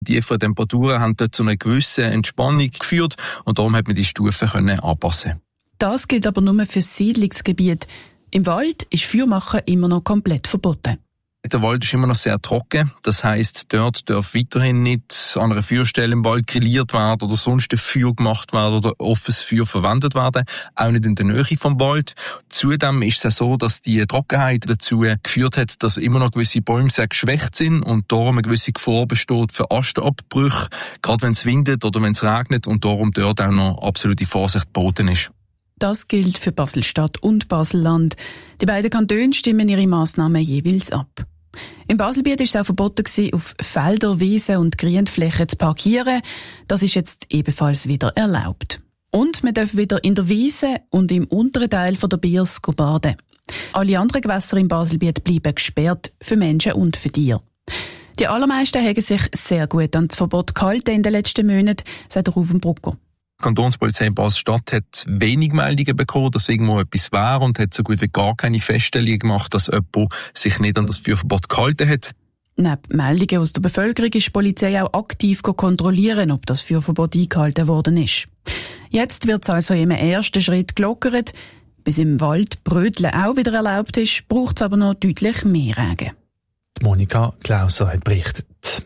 Die tieferen Temperaturen haben dort zu einer gewissen Entspannung geführt und darum hat man die Stufen anpassen. Das gilt aber nur für Siedlungsgebiete. Im Wald ist Feuermachen immer noch komplett verboten. Der Wald ist immer noch sehr trocken. Das heisst, dort darf weiterhin nicht an einer Feuerstelle im Wald grilliert werden oder sonst ein Feuer gemacht werden oder offenes Feuer verwendet werden. Auch nicht in der Nähe vom Wald. Zudem ist es so, dass die Trockenheit dazu geführt hat, dass immer noch gewisse Bäume sehr geschwächt sind und darum eine gewisse Gefahr besteht für Astabbrüche, gerade wenn es windet oder wenn es regnet und darum dort auch noch absolute Vorsicht geboten ist. Das gilt für Basel-Stadt und Basel-Land. Die beiden Kantone stimmen ihre Massnahmen jeweils ab. Im Baselbiet war es auch verboten, auf Felder, Wiesen und Grünflächen zu parkieren. Das ist jetzt ebenfalls wieder erlaubt. Und man darf wieder in der Wiese und im unteren Teil der Biers baden. Alle anderen Gewässer im Baselbiet bleiben gesperrt, für Menschen und für Tiere. Die allermeisten haben sich sehr gut an das Verbot gehalten in den letzten Monaten, sagt Rufen Brucker. Die Kantonspolizei in Basel-Stadt hat wenig Meldungen bekommen, dass irgendwo etwas wäre und hat so gut wie gar keine Feststellung gemacht, dass jemand sich nicht an das Feuerverbot gehalten hat. Neben Meldungen aus der Bevölkerung ist die Polizei auch aktiv kontrollieren, ob das Feuerverbot eingehalten worden ist. Jetzt wird es also im ersten Schritt gelockert. Bis im Wald Bröteln auch wieder erlaubt ist, braucht es aber noch deutlich mehr Regen. Monika Klauser hat berichtet.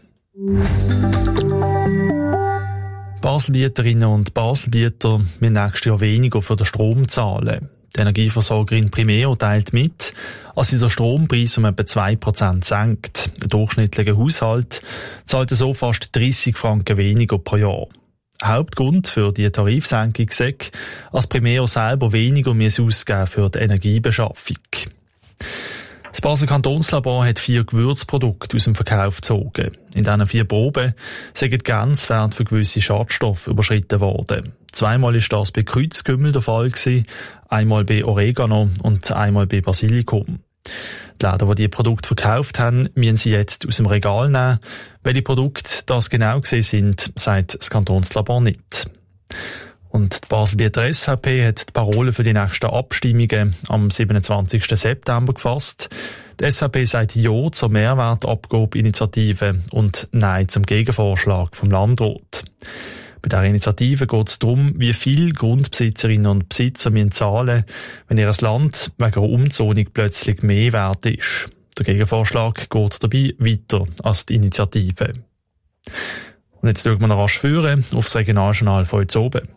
Baselbieterinnen und Baselbieter müssen nächstes Jahr weniger für den Strom zahlen. Die Energieversorgerin Primeo teilt mit, als sie den Strompreis um etwa 2% senkt. Der durchschnittliche Haushalt zahlt so fast 30 Franken weniger pro Jahr. Hauptgrund für die Tarifsenkung sei, als Primeo selber weniger ausgeben für die Energiebeschaffung. Das Basel Kantonslabor hat 4 Gewürzprodukte aus dem Verkauf gezogen. In diesen 4 Proben sind die Grenzwerte für gewisse Schadstoffe überschritten worden. 2-mal ist das bei Kreuzkümmel der Fall gewesen, einmal bei Oregano und einmal bei Basilikum. Die Läden, die diese Produkte verkauft haben, müssen sie jetzt aus dem Regal nehmen. Welche Produkte das genau gewesen sind, sagt das Kantonslabor nicht. Und die Baselbieter SVP hat die Parole für die nächsten Abstimmungen am 27. September gefasst. Die SVP sagt Ja zur Mehrwertabgabeinitiative und Nein zum Gegenvorschlag vom Landrat. Bei dieser Initiative geht es darum, wie viel Grundbesitzerinnen und Besitzer müssen zahlen, wenn ihr Land wegen einer Umzonung plötzlich mehr wert ist. Der Gegenvorschlag geht dabei weiter als die Initiative. Und jetzt schauen wir noch rasch führen aufs Regionaljournal von heute oben.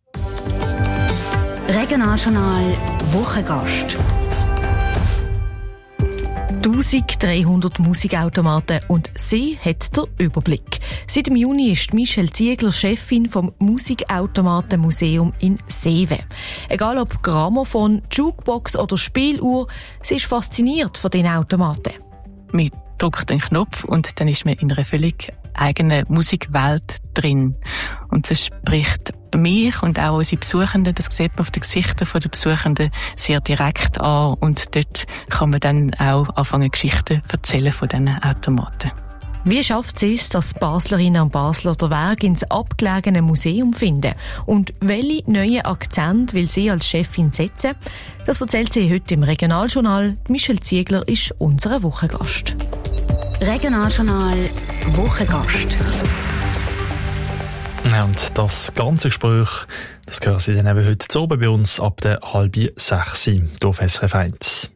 Regionaljournal Wochengast. 1300 Musikautomaten und sie hat den Überblick. Seit dem Juni ist Michelle Ziegler Chefin vom Musikautomatenmuseum in Seewe. Egal ob Grammophon, Jukebox oder Spieluhr, sie ist fasziniert von den Automaten. Man drückt den Knopf und dann ist man in einer völlig eigenen Musikwelt drin. Und das spricht mich und auch unsere Besuchenden, das sieht man auf den Gesichtern der Besuchenden sehr direkt an. Und dort kann man dann auch anfangen, Geschichten erzählen von diesen Automaten. Wie schafft sie es, dass Baslerinnen und Basler den Weg ins abgelegene Museum finden? Und welche neuen Akzente will sie als Chefin setzen? Das erzählt sie heute im Regionaljournal. Michelle Ziegler ist unser Wochengast. Regionaljournal Wochengast. Und das ganze Gespräch, das hören Sie dann eben heute zu oben bei uns ab der 5:30 hier auf SRF 1.